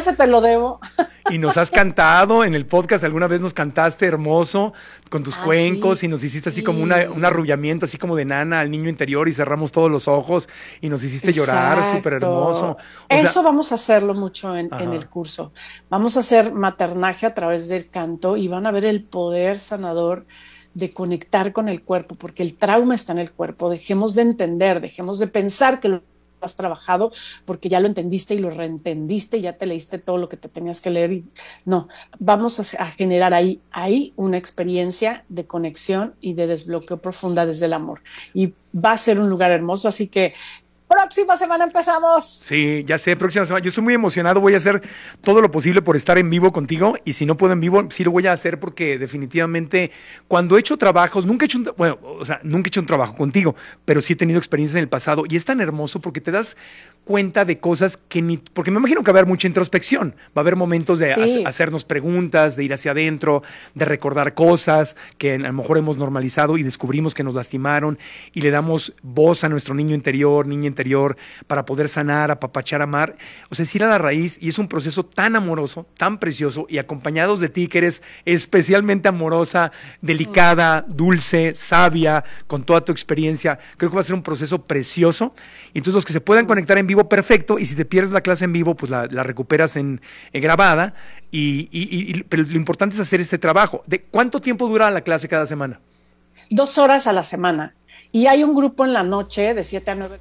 ese te lo debo. Y nos has cantado en el podcast, alguna vez nos cantaste hermoso con tus cuencos Sí, y nos hiciste así como un sí. arrullamiento, así como de nana al niño interior y cerramos todos los ojos y nos hiciste llorar, súper hermoso. Exacto. O sea, Eso vamos a hacerlo mucho en el ajá, curso. Vamos a hacer maternaje a través del canto y van a ver el poder sanador de conectar con el cuerpo, porque el trauma está en el cuerpo. Dejemos de entender, dejemos de pensar que lo has trabajado porque ya lo entendiste y lo reentendiste y ya te leíste todo lo que te tenías que leer. No, vamos a generar ahí una experiencia de conexión y de desbloqueo profunda desde el amor. Y va a ser un lugar hermoso, así que próxima semana empezamos. sí, ya sé, próxima semana. Yo estoy muy emocionado, voy a hacer todo lo posible por estar en vivo contigo y si no puedo en vivo, sí lo voy a hacer porque definitivamente cuando he hecho trabajos, nunca he hecho bueno, o sea, nunca he hecho un trabajo contigo, pero sí he tenido experiencias en el pasado y es tan hermoso porque te das cuenta de cosas que ni, porque me imagino que va a haber mucha introspección, va a haber momentos de Sí, hacernos preguntas, de ir hacia adentro, de recordar cosas que a lo mejor hemos normalizado y descubrimos que nos lastimaron y le damos voz a nuestro niño interior, niña interior, para poder sanar, apapachar, amar. O sea, es ir a la raíz y es un proceso tan amoroso, tan precioso y acompañados de ti que eres especialmente amorosa, delicada, dulce, sabia, con toda tu experiencia. Creo que va a ser un proceso precioso. Y entonces los que se puedan conectar en vivo, perfecto. Y si te pierdes la clase en vivo, pues la recuperas en grabada. Pero lo importante es hacer este trabajo. ¿De cuánto tiempo dura la clase cada semana? 2 horas a la semana. Y hay un grupo en la noche de 7 a 9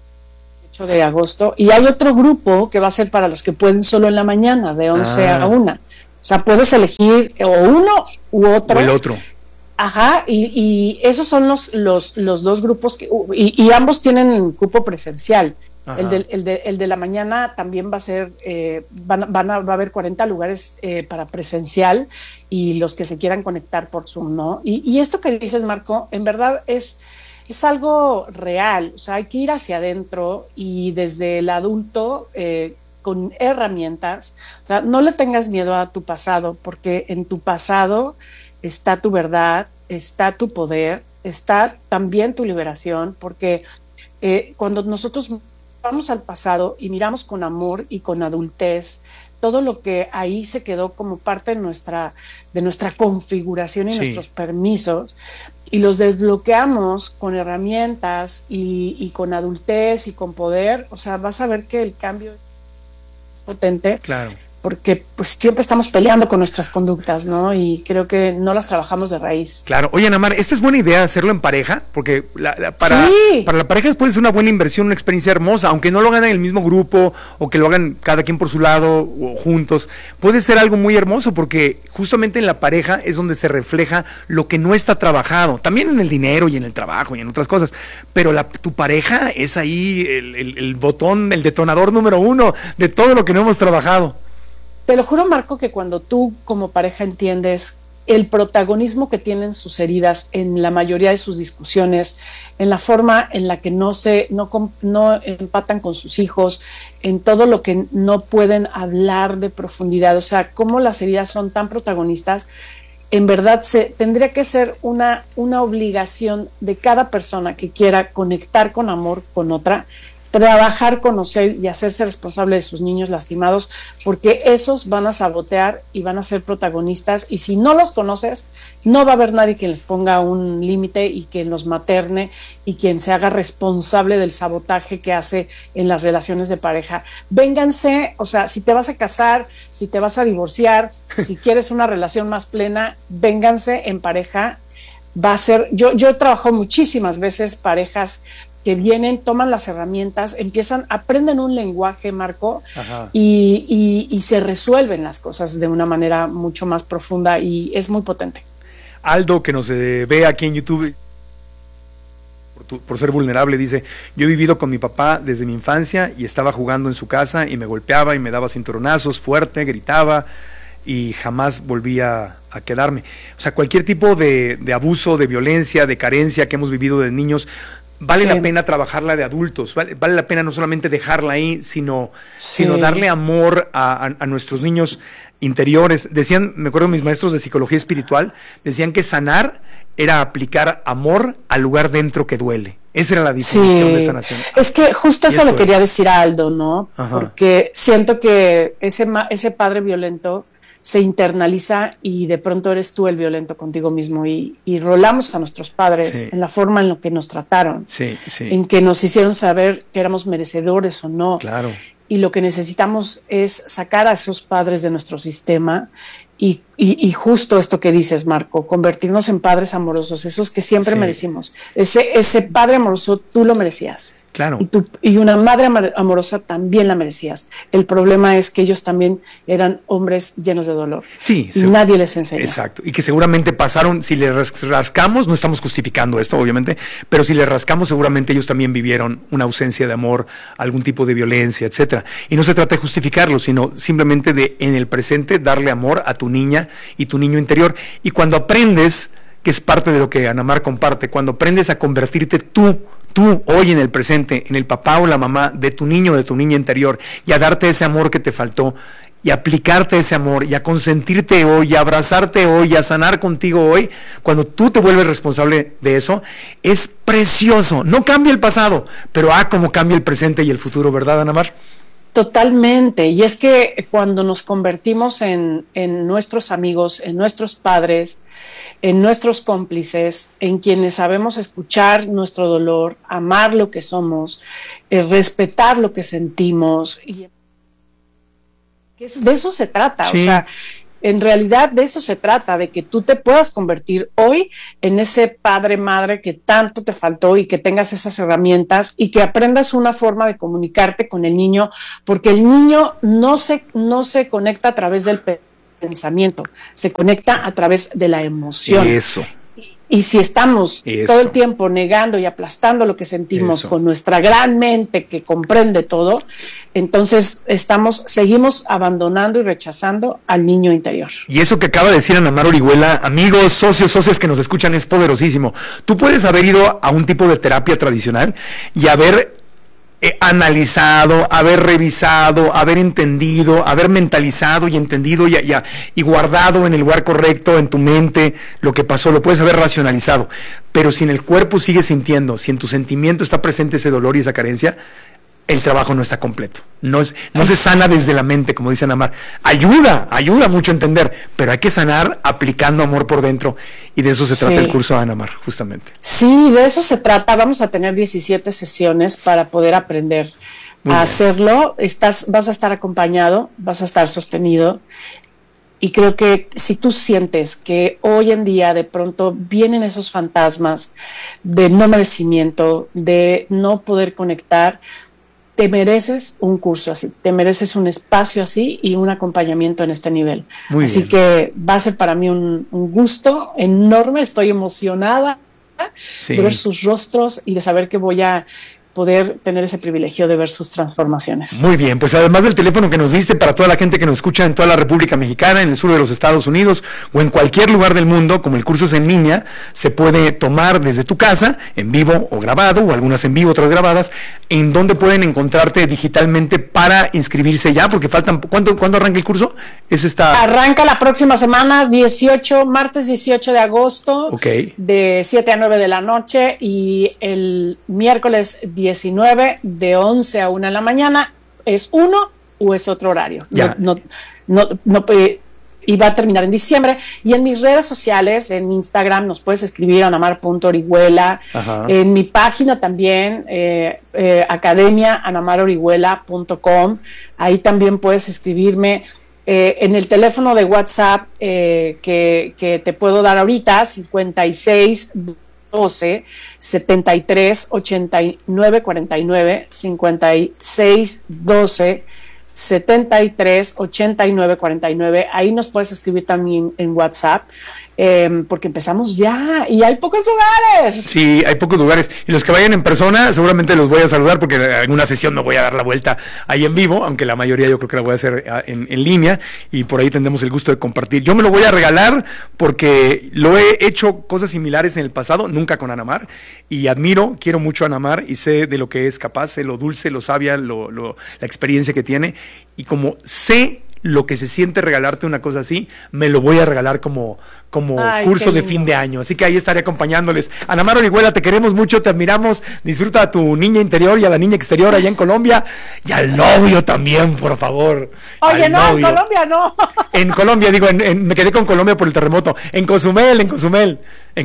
de agosto y hay otro grupo que va a ser para los que pueden solo en la mañana, de 11 a Ah, 1. O sea, puedes elegir o uno u o otro. el otro. Ajá, y esos son los dos grupos y ambos tienen cupo presencial. Ajá. El de la mañana también va a ser, va a haber 40 lugares para presencial y los que se quieran conectar por Zoom, ¿no? Y esto que dices, Marco, en verdad es algo real. O sea, hay que ir hacia adentro y desde el adulto con herramientas. O sea, no le tengas miedo a tu pasado, porque en tu pasado está tu verdad, está tu poder, está también tu liberación, porque cuando nosotros vamos al pasado y miramos con amor y con adultez todo lo que ahí se quedó como parte de nuestra configuración y Sí. nuestros permisos, y los desbloqueamos con herramientas y con adultez y con poder, o sea, vas a ver que el cambio es potente Claro. porque pues siempre estamos peleando con nuestras conductas, ¿no? Y creo que no las trabajamos de raíz. Claro. Oye, Namar, esta es buena idea hacerlo en pareja, porque Sí, para la pareja puede ser una buena inversión, una experiencia hermosa, aunque no lo hagan en el mismo grupo o que lo hagan cada quien por su lado o juntos. Puede ser algo muy hermoso porque justamente en la pareja es donde se refleja lo que no está trabajado, también en el dinero y en el trabajo y en otras cosas, pero tu pareja es ahí el botón, el detonador número uno de todo lo que no hemos trabajado. te lo juro, Marco, que cuando tú como pareja entiendes el protagonismo que tienen sus heridas en la mayoría de sus discusiones, en la forma en la que no empatan con sus hijos, en todo lo que no pueden hablar de profundidad, o sea, cómo las heridas son tan protagonistas, en verdad tendría que ser una obligación de cada persona que quiera conectar con amor con otra, trabajar, conocer y hacerse responsable de sus niños lastimados, porque esos van a sabotear y van a ser protagonistas, y si no los conoces, no va a haber nadie quien les ponga un límite y quien los materne y quien se haga responsable del sabotaje que hace en las relaciones de pareja. Vénganse, o sea, si te vas a casar, si te vas a divorciar, si quieres una relación más plena, vénganse en pareja. Va a ser, yo he trabajado muchísimas veces parejas que vienen, toman las herramientas, aprenden un lenguaje, Marco, Ajá. y se resuelven las cosas de una manera mucho más profunda y es muy potente. Aldo, que nos ve aquí en YouTube por ser vulnerable, dice: yo he vivido con mi papá desde mi infancia y estaba jugando en su casa y me golpeaba y me daba cinturonazos fuerte, gritaba y jamás volvía a quedarme. O sea, cualquier tipo de abuso, de violencia, de carencia que hemos vivido de niños, vale Sí, la pena trabajarla de adultos, vale la pena no solamente dejarla ahí, sino darle sí, amor a nuestros niños interiores. Decían, me acuerdo mis maestros de psicología espiritual, decían que sanar era aplicar amor al lugar dentro que duele. Esa era la definición de sanación. Es que justo eso le quería decir a Aldo, ¿no? Ajá. Porque siento que ese padre violento se internaliza y de pronto eres tú el violento contigo mismo y rolamos a nuestros padres en la forma en la que nos trataron, en que nos hicieron saber que éramos merecedores o no. Claro. Y lo que necesitamos es sacar a esos padres de nuestro sistema y justo esto que dices, Marco, convertirnos en padres amorosos, esos que siempre merecimos. Ese padre amoroso tú lo merecías. Claro. Y una madre amorosa también la merecías. El problema es que ellos también eran hombres llenos de dolor. Sí. Y nadie les enseñó. Exacto. Y que seguramente pasaron, si le rascamos, no estamos justificando esto, obviamente, pero si le rascamos, seguramente ellos también vivieron una ausencia de amor, algún tipo de violencia, etcétera. Y no se trata de justificarlo, sino simplemente de, en el presente, darle amor a tu niña y tu niño interior. Y cuando aprendes, que es parte de lo que Ana Mar comparte, cuando aprendes a convertirte tú hoy en el presente, en el papá o la mamá de tu niño o de tu niña interior, y a darte ese amor que te faltó, y a aplicarte ese amor, y a consentirte hoy, y a abrazarte hoy, y a sanar contigo hoy, cuando tú te vuelves responsable de eso, es precioso. No cambia el pasado, pero cómo cambia el presente y el futuro, ¿verdad, Ana Mar? Totalmente, y es que cuando nos convertimos en nuestros amigos, en nuestros padres, en nuestros cómplices, en quienes sabemos escuchar nuestro dolor, amar lo que somos, respetar lo que sentimos, y de eso se trata, o sea, en realidad de eso se trata, de que tú te puedas convertir hoy en ese padre, madre que tanto te faltó y que tengas esas herramientas y que aprendas una forma de comunicarte con el niño, porque el niño no se conecta a través del pensamiento, se conecta a través de la emoción. Eso. Y si estamos todo el tiempo negando y aplastando lo que sentimos con nuestra gran mente que comprende todo, entonces seguimos abandonando y rechazando al niño interior. Y eso que acaba de decir Ana Mar Orihuela, amigos, socias que nos escuchan, es poderosísimo. Tú puedes haber ido a un tipo de terapia tradicional y haber analizado, haber revisado, haber entendido, haber mentalizado y entendido y guardado en el lugar correcto en tu mente lo que pasó, lo puedes haber racionalizado, pero si en el cuerpo sigues sintiendo, si en tu sentimiento está presente ese dolor y esa carencia, el trabajo no está completo, no se sana desde la mente, como dice Ana Mar. Ayuda mucho a entender, pero hay que sanar aplicando amor por dentro, y de eso se trata el curso de Ana Mar, justamente. Sí, de eso se trata. Vamos a tener 17 sesiones para poder aprender a hacerlo. Vas a estar acompañado, vas a estar sostenido, y creo que si tú sientes que hoy en día de pronto vienen esos fantasmas de no merecimiento, de no poder conectar, te mereces un curso así, te mereces un espacio así y un acompañamiento en este nivel. Así que va a ser para mí un gusto enorme, estoy emocionada de ver sus rostros y de saber que voy a poder tener ese privilegio de ver sus transformaciones. Muy bien, pues además del teléfono que nos diste para toda la gente que nos escucha en toda la República Mexicana, en el sur de los Estados Unidos o en cualquier lugar del mundo, como el curso es en línea, se puede tomar desde tu casa, en vivo o grabado, o algunas en vivo, otras grabadas. ¿En dónde pueden encontrarte digitalmente para inscribirse ya? Porque faltan, ¿cuándo arranca el curso? Arranca la próxima semana, martes 18 de agosto, de 7 a 9 de la noche, y el miércoles 19 de 11 a 1 de la mañana. ¿Es uno o es otro horario? No, y va a terminar en diciembre. Y en mis redes sociales, en Instagram, nos puedes escribir a anamar.orihuela. En mi página también, academiaanamarorihuela.com. Ahí también puedes escribirme. En el teléfono de WhatsApp que te puedo dar ahorita, 56 12 73 89 49, 56 12 73 89 49. Ahí nos puedes escribir también en WhatsApp, porque empezamos ya y hay pocos lugares. Sí, hay pocos lugares, y los que vayan en persona seguramente los voy a saludar, porque en una sesión no voy a dar la vuelta ahí en vivo, aunque la mayoría yo creo que la voy a hacer en línea, y por ahí tendremos el gusto de compartir. Yo me lo voy a regalar porque lo he hecho cosas similares en el pasado, nunca con Ana Mar, y quiero mucho a Ana Mar y sé de lo que es capaz, sé lo dulce, lo sabia, la experiencia que tiene, y como sé lo que se siente regalarte una cosa así, me lo voy a regalar como curso de fin de año. Así que ahí estaré acompañándoles. Ana Mar Orihuela, te queremos mucho, te admiramos. Disfruta a tu niña interior y a la niña exterior allá en Colombia. Y al novio también, por favor. Oye, no, novio. En Colombia no. En Colombia, digo, me quedé con Colombia por el terremoto. En Cozumel.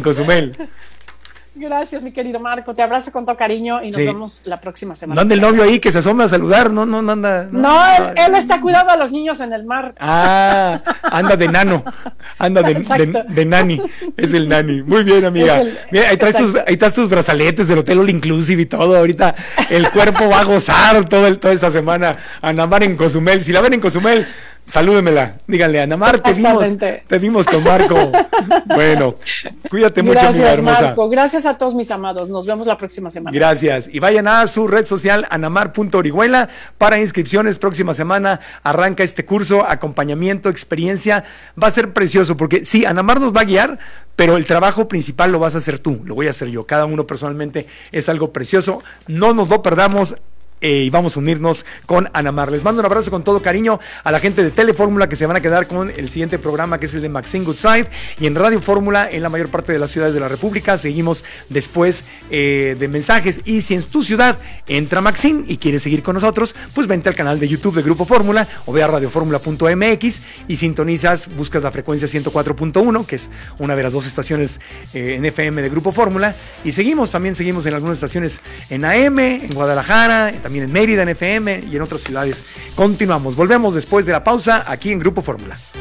Gracias, mi querido Marco. Te abrazo con todo cariño y nos vemos la próxima semana. ¿No anda el novio ahí que se asome a saludar? No anda. No, él está cuidando a los niños en el mar. Ah, anda de nano. Anda de nani. Es el nani. Muy bien, amiga. Mira, ahí traes tus brazaletes del Hotel All Inclusive y todo. Ahorita el cuerpo va a gozar toda esta semana. Ana Mar en Cozumel. Si la ven en Cozumel, salúdemela. Díganle, Ana Mar, te vimos con Marco. Bueno, cuídate mucho, amiga hermosa. Marco. Gracias a todos mis amados. Nos vemos la próxima semana. Gracias. Y vayan a su red social, anamar.orihuela, para inscripciones. Próxima semana arranca este curso, acompañamiento, experiencia. Va a ser precioso porque sí, Anamar nos va a guiar, pero el trabajo principal lo vas a hacer tú, lo voy a hacer yo. Cada uno personalmente es algo precioso. No nos lo perdamos. Y vamos a unirnos con Ana Mar. Les mando un abrazo con todo cariño a la gente de Telefórmula que se van a quedar con el siguiente programa, que es el de Maxine Goodside, y en Radio Fórmula en la mayor parte de las ciudades de la República. Seguimos después de mensajes, y si en tu ciudad entra Maxine y quieres seguir con nosotros, pues vente al canal de YouTube de Grupo Fórmula o ve a radioformula.mx y sintonizas, buscas la frecuencia 104.1, que es una de las dos estaciones en FM de Grupo Fórmula, y también seguimos en algunas estaciones en AM, en Guadalajara, también en Mérida, en FM y en otras ciudades. Continuamos, volvemos después de la pausa aquí en Grupo Fórmula.